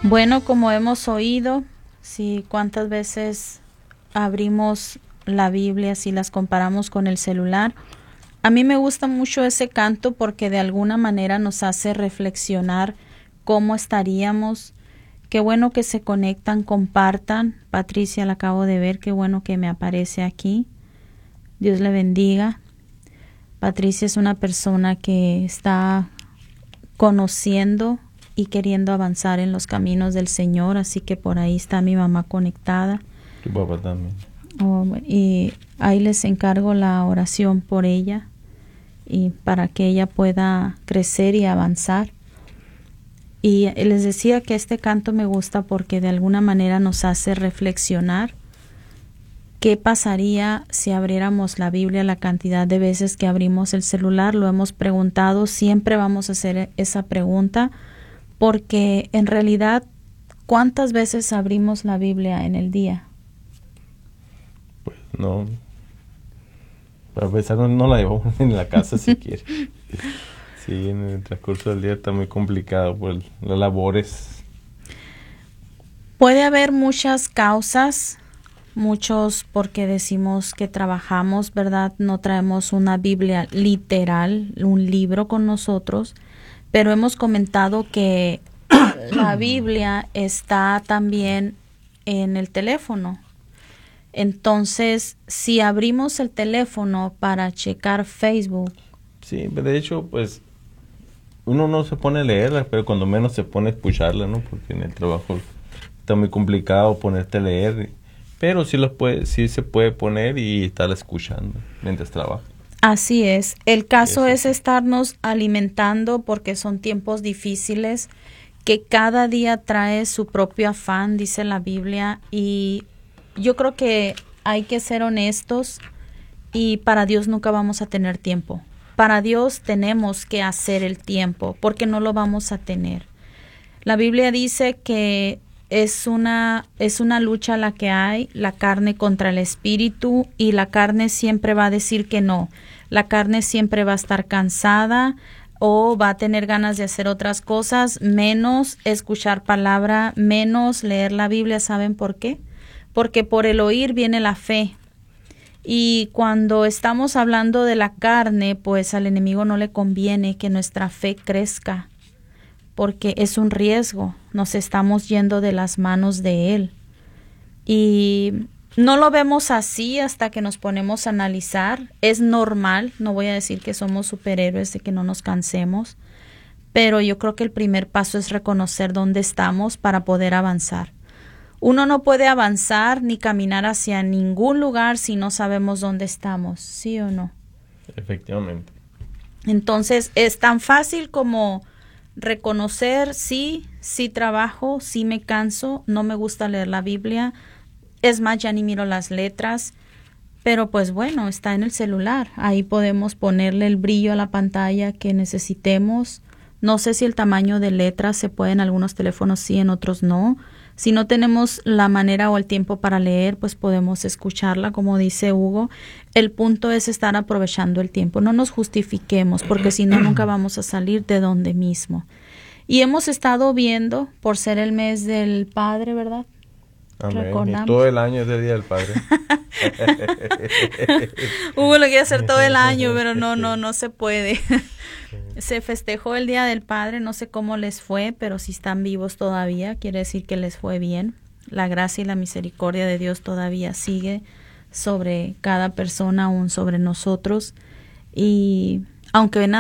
Bueno, como hemos oído, sí, cuántas veces abrimos la Biblia si las comparamos con el celular. A mí me gusta mucho ese canto porque de alguna manera nos hace reflexionar cómo estaríamos. Qué bueno que se conectan, compartan. Patricia, la acabo de ver, qué bueno que me aparece aquí. Dios le bendiga. Patricia es una persona que está conociendo y queriendo avanzar en los caminos del Señor, así que por ahí está mi mamá conectada. Tu papá también. Y ahí les encargo la oración por ella y para que ella pueda crecer y avanzar. Y les decía que este canto me gusta porque de alguna manera nos hace reflexionar qué pasaría si abriéramos la Biblia la cantidad de veces que abrimos el celular. Lo hemos preguntado, siempre vamos a hacer esa pregunta porque en realidad, ¿cuántas veces abrimos la Biblia en el día? Pues no. Para empezar, no la llevamos en la casa si quiere. Sí, en el transcurso del día está muy complicado por las labores. Puede haber muchas causas, muchos porque decimos que trabajamos, ¿verdad? No traemos una Biblia literal, un libro con nosotros, pero hemos comentado que la Biblia está también en el teléfono. Entonces, si abrimos el teléfono para checar Facebook. Sí, de hecho, pues uno no se pone a leerla, pero cuando menos se pone a escucharla, ¿no? Porque en el trabajo está muy complicado ponerte a leer, pero sí se puede poner y estar escuchando mientras trabaja. Así es. El caso es estarnos alimentando porque son tiempos difíciles, que cada día trae su propio afán, dice la Biblia, y yo creo que hay que ser honestos y para Dios nunca vamos a tener tiempo. Para Dios tenemos que hacer el tiempo porque no lo vamos a tener. La Biblia dice que es una lucha la que hay, la carne contra el espíritu, y la carne siempre va a decir que no. La carne siempre va a estar cansada o va a tener ganas de hacer otras cosas, menos escuchar palabra, menos leer la Biblia. ¿Saben por qué? Porque por el oír viene la fe. Y cuando estamos hablando de la carne, pues al enemigo no le conviene que nuestra fe crezca, porque es un riesgo, nos estamos yendo de las manos de él. Y no lo vemos así hasta que nos ponemos a analizar. Es normal, no voy a decir que somos superhéroes de que no nos cansemos, pero yo creo que el primer paso es reconocer dónde estamos para poder avanzar. Uno no puede avanzar ni caminar hacia ningún lugar si no sabemos dónde estamos, ¿sí o no? Efectivamente. Entonces, es tan fácil como reconocer, sí trabajo, sí me canso, no me gusta leer la Biblia, es más, ya ni miro las letras, pero pues bueno, está en el celular, ahí podemos ponerle el brillo a la pantalla que necesitemos. No sé si el tamaño de letras se puede en algunos teléfonos sí, en otros no. Si no tenemos la manera o el tiempo para leer, pues podemos escucharla, como dice Hugo. El punto es estar aprovechando el tiempo. No nos justifiquemos, porque si no, nunca vamos a salir de donde mismo. Y hemos estado viendo, por ser el mes del Padre, ¿verdad? Amén. Y todo el año es el Día del Padre. Hugo lo quiere hacer todo el año, pero no se puede. Se festejó el Día del Padre, no sé cómo les fue, pero si están vivos todavía, quiere decir que les fue bien. La gracia y la misericordia de Dios todavía sigue sobre cada persona, aún sobre nosotros. Y aunque